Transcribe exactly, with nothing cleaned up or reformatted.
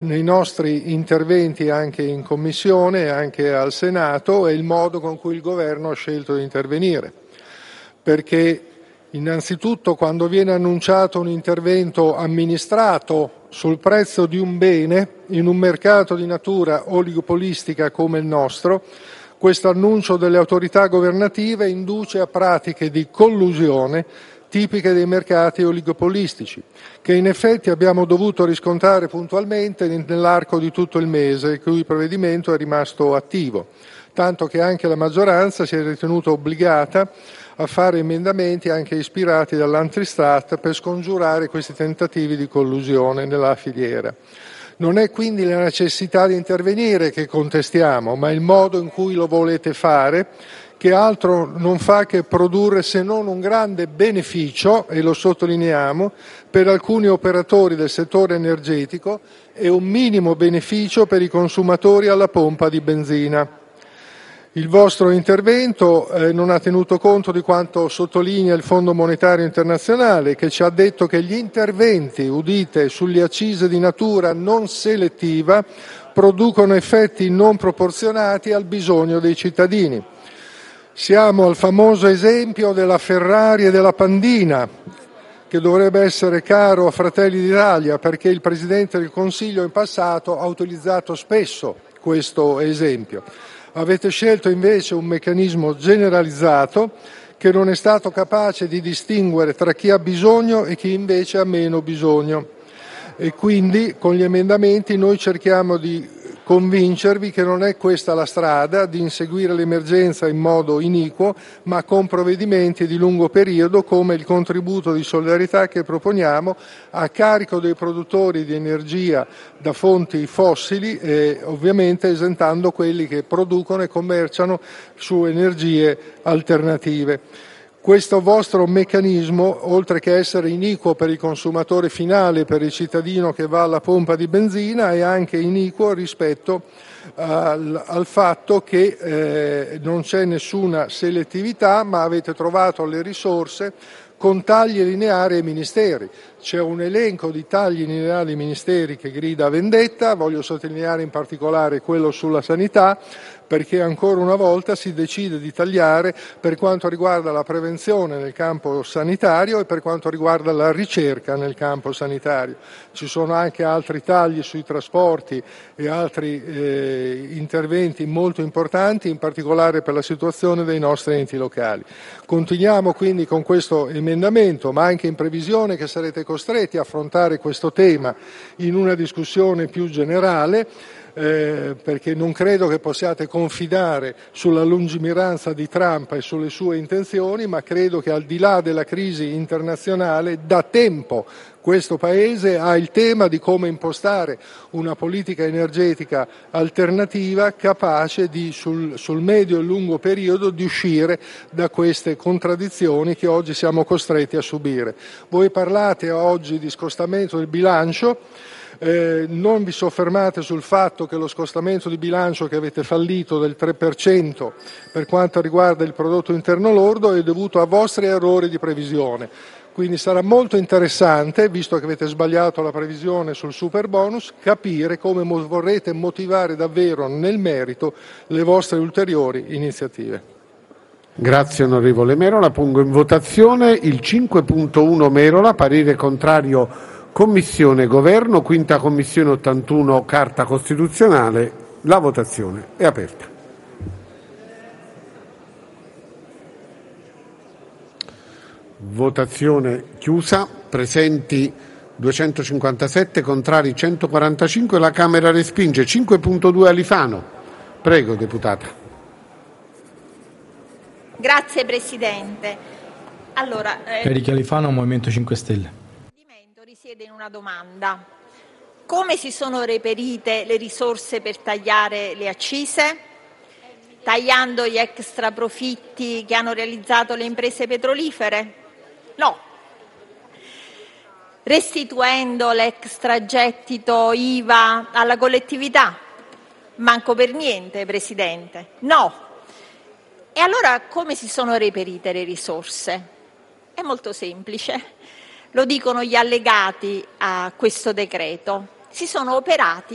nei nostri interventi anche in Commissione e anche al Senato è il modo con cui il Governo ha scelto di intervenire. Perché innanzitutto quando viene annunciato un intervento amministrato sul prezzo di un bene in un mercato di natura oligopolistica come il nostro, questo annuncio delle autorità governative induce a pratiche di collusione tipiche dei mercati oligopolistici, che in effetti abbiamo dovuto riscontrare puntualmente nell'arco di tutto il mese in cui il provvedimento è rimasto attivo, tanto che anche la maggioranza si è ritenuta obbligata a fare emendamenti anche ispirati dall'Antistat per scongiurare questi tentativi di collusione nella filiera. Non è quindi la necessità di intervenire che contestiamo, ma il modo in cui lo volete fare, che altro non fa che produrre se non un grande beneficio, e lo sottolineiamo, per alcuni operatori del settore energetico e un minimo beneficio per i consumatori alla pompa di benzina. Il vostro intervento eh, non ha tenuto conto di quanto sottolinea il Fondo Monetario Internazionale, che ci ha detto che gli interventi, udite, sulle accise di natura non selettiva producono effetti non proporzionati al bisogno dei cittadini. Siamo al famoso esempio della Ferrari e della Pandina, che dovrebbe essere caro a Fratelli d'Italia, perché il Presidente del Consiglio in passato ha utilizzato spesso questo esempio. Avete scelto invece un meccanismo generalizzato che non è stato capace di distinguere tra chi ha bisogno e chi invece ha meno bisogno. E quindi con gli emendamenti noi cerchiamo di convincervi che non è questa la strada di inseguire l'emergenza in modo iniquo, ma con provvedimenti di lungo periodo come il contributo di solidarietà che proponiamo a carico dei produttori di energia da fonti fossili e ovviamente esentando quelli che producono e commerciano su energie alternative. Questo vostro meccanismo, oltre che essere iniquo per il consumatore finale, per il cittadino che va alla pompa di benzina, è anche iniquo rispetto al, al fatto che eh, non c'è nessuna selettività, ma avete trovato le risorse con tagli lineari ai ministeri. C'è un elenco di tagli lineari ai ministeri che grida vendetta, voglio sottolineare in particolare quello sulla sanità, perché ancora una volta si decide di tagliare per quanto riguarda la prevenzione nel campo sanitario e per quanto riguarda la ricerca nel campo sanitario. Ci sono anche altri tagli sui trasporti e altri eh, interventi molto importanti, in particolare per la situazione dei nostri enti locali. Continuiamo quindi con questo emendamento, ma anche in previsione che sarete costretti a affrontare questo tema in una discussione più generale, Eh, perché non credo che possiate confidare sulla lungimiranza di Trump e sulle sue intenzioni, ma credo che al di là della crisi internazionale da tempo questo Paese ha il tema di come impostare una politica energetica alternativa capace di, sul, sul medio e lungo periodo, di uscire da queste contraddizioni che oggi siamo costretti a subire. Voi parlate oggi di scostamento del bilancio. Eh, non vi soffermate sul fatto che lo scostamento di bilancio che avete fallito del tre per cento per quanto riguarda il prodotto interno lordo è dovuto a vostri errori di previsione. Quindi sarà molto interessante, visto che avete sbagliato la previsione sul superbonus, capire come mo- vorrete motivare davvero nel merito le vostre ulteriori iniziative. Grazie onorevole Merola. Pongo in votazione il cinque punto uno Merola, parere contrario Commissione Governo, quinta Commissione ottantuno Carta Costituzionale. La votazione è aperta. Votazione chiusa. Presenti duecentocinquantasette, contrari centoquarantacinque. La Camera respinge. cinque punto due Alifano. Prego, deputata. Grazie Presidente. Allora, eh... Erika Alifano, Movimento cinque Stelle. Risiede in una domanda: come si sono reperite le risorse per tagliare le accise? Tagliando gli extra profitti che hanno realizzato le imprese petrolifere? No. Restituendo l'extragettito I V A alla collettività? Manco per niente, Presidente. No. E allora come si sono reperite le risorse? È molto semplice. Lo dicono gli allegati a questo decreto. Si sono operati